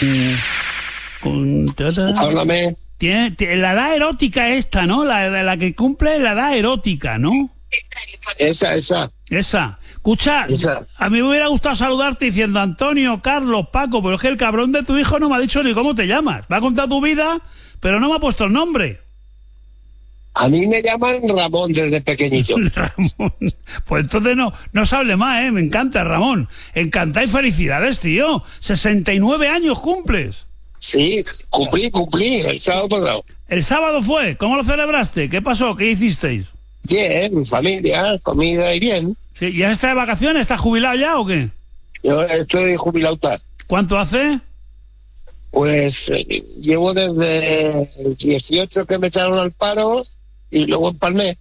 Háblame. Tiene la edad erótica esta, ¿no? La que cumple la edad erótica, ¿no? Esa. Escucha, a mí me hubiera gustado saludarte diciendo Antonio, Carlos, Paco, pero es que el cabrón de tu hijo no me ha dicho ni cómo te llamas. Me ha contado tu vida, pero no me ha puesto el nombre. A mí me llaman Ramón desde pequeñito. Ramón. Pues entonces no se hable más, ¿eh? Me encanta, Ramón. Encantado y felicidades, tío. 69 años cumples. Sí, cumplí el sábado pasado. ¿El sábado fue? ¿Cómo lo celebraste? ¿Qué pasó? ¿Qué hicisteis? Bien, familia, comida y bien. Sí, ¿ya está de vacaciones? ¿Estás jubilado ya o qué? Yo estoy jubilado. ¿Cuánto hace? Pues llevo desde el 18 que me echaron al paro y luego empalmé.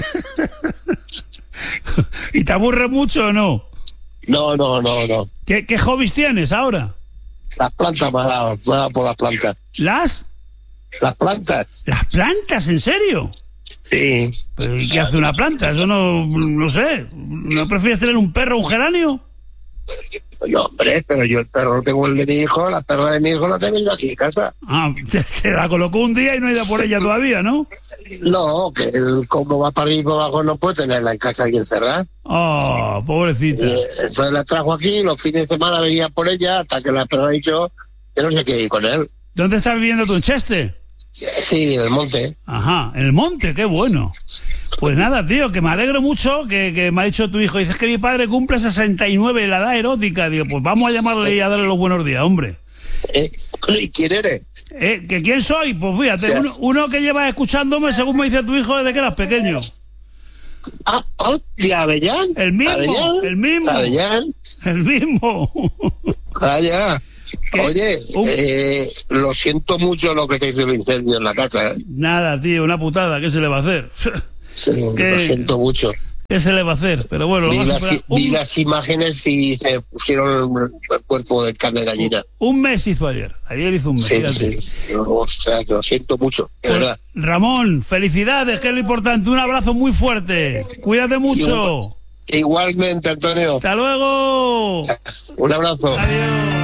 ¿Y te aburre mucho o no? No. ¿Qué hobbies tienes ahora? Las plantas me ha dado por las plantas. ¿Las? Las plantas. ¿Las plantas? ¿En serio? Sí. ¿Pero y qué hace una planta? Eso no sé. ¿No prefieres tener un perro o un geranio? Hombre, pero yo el perro lo tengo el de mi hijo, la perra de mi hijo la tengo yo aquí en casa. Ah, te la colocó un día y no ha ido por ella todavía, ¿no? No, que él como va para arriba y para abajo no puede tenerla en casa aquí encerrada. Oh, pobrecita. Entonces la trajo aquí, los fines de semana venía por ella hasta que la perra ha dicho que no se quiere ir con él. ¿Dónde estás viviendo tú, en Cheste? Sí, en el monte. Ajá, en el monte, qué bueno. Pues nada, tío, que me alegro mucho que me ha dicho tu hijo. Dices que mi padre cumple 69, la edad erótica. Digo, pues vamos a llamarle y a darle los buenos días, hombre. ¿Y quién eres? ¿Que quién soy? Pues fíjate, uno que lleva escuchándome según me dice tu hijo desde que eras pequeño. ¿De Avellán? El mismo. ¿Avellán? El mismo. Ya. Oye, lo siento mucho lo que te hizo el incendio en la casa. Nada, tío, una putada, ¿qué se le va a hacer? Sí, lo siento mucho. ¿Qué se le va a hacer? Pero bueno, vi las imágenes y se pusieron el cuerpo de carne de gallina. Un mes hizo ayer hizo un mes. Sí. O sea, lo siento mucho, de verdad. Ramón, felicidades, que es lo importante. Un abrazo muy fuerte. Cuídate mucho. Igualmente, Antonio. Hasta luego. Un abrazo. Adiós.